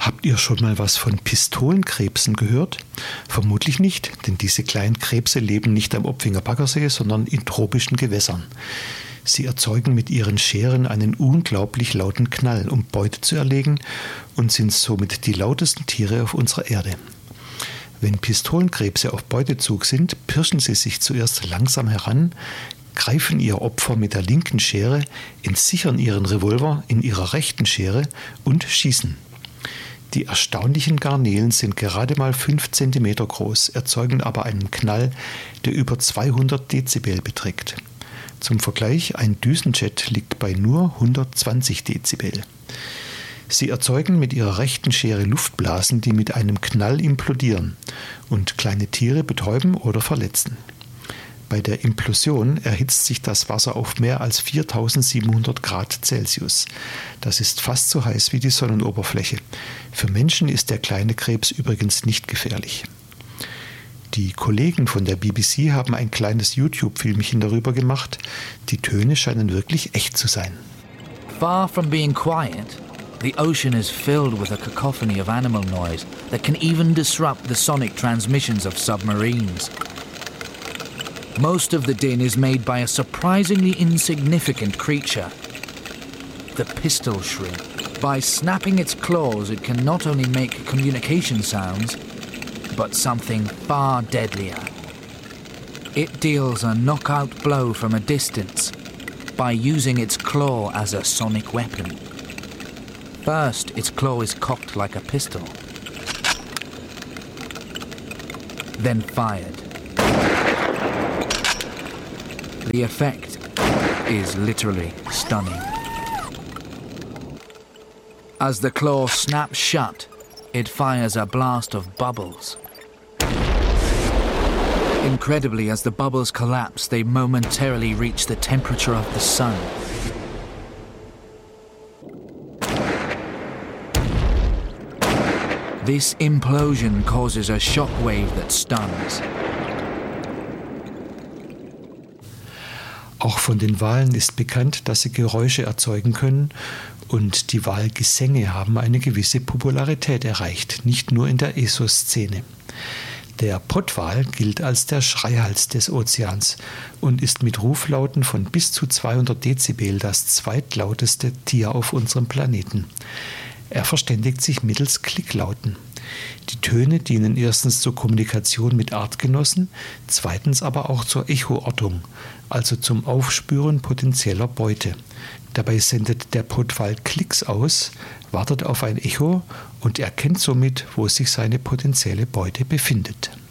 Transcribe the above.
Habt ihr schon mal was von Pistolenkrebsen gehört? Vermutlich nicht, denn diese kleinen Krebse leben nicht am Opfinger Baggersee, sondern in tropischen Gewässern. Sie erzeugen mit ihren Scheren einen unglaublich lauten Knall, um Beute zu erlegen, und sind somit die lautesten Tiere auf unserer Erde. Wenn Pistolenkrebse auf Beutezug sind, pirschen sie sich zuerst langsam heran, greifen ihr Opfer mit der linken Schere, entsichern ihren Revolver in ihrer rechten Schere und schießen. Die erstaunlichen Garnelen sind gerade mal 5 cm groß, erzeugen aber einen Knall, der über 200 Dezibel beträgt. Zum Vergleich, ein Düsenjet liegt bei nur 120 Dezibel. Sie erzeugen mit ihrer rechten Schere Luftblasen, die mit einem Knall implodieren und kleine Tiere betäuben oder verletzen. Bei der Implosion erhitzt sich das Wasser auf mehr als 4700 Grad Celsius. Das ist fast so heiß wie die Sonnenoberfläche. Für Menschen ist der kleine Krebs übrigens nicht gefährlich. Die Kollegen von der BBC haben ein kleines YouTube-Filmchen darüber gemacht. Die Töne scheinen wirklich echt zu sein. Far from being quiet, the ocean is filled with a cacophony of animal noise that can even disrupt the sonic transmissions of submarines. Most of the din is made by a surprisingly insignificant creature, the pistol shrimp. By snapping its claws, it can not only make communication sounds, but something far deadlier. It deals a knockout blow from a distance by using its claw as a sonic weapon. First, its claw is cocked like a pistol, then fired. The effect is literally stunning. As the claw snaps shut, it fires a blast of bubbles. Incredibly, as the bubbles collapse, they momentarily reach the temperature of the sun. This implosion causes a shockwave that stuns. Auch von den Walen ist bekannt, dass sie Geräusche erzeugen können, und die Walgesänge haben eine gewisse Popularität erreicht, nicht nur in der ESO-Szene. Der Pottwal gilt als der Schreihals des Ozeans und ist mit Ruflauten von bis zu 200 Dezibel das zweitlauteste Tier auf unserem Planeten. Er verständigt sich mittels Klicklauten. Die Töne dienen erstens zur Kommunikation mit Artgenossen, zweitens aber auch zur Echoortung, also zum Aufspüren potenzieller Beute. Dabei sendet der Pottwal Klicks aus, wartet auf ein Echo und erkennt somit, wo sich seine potenzielle Beute befindet.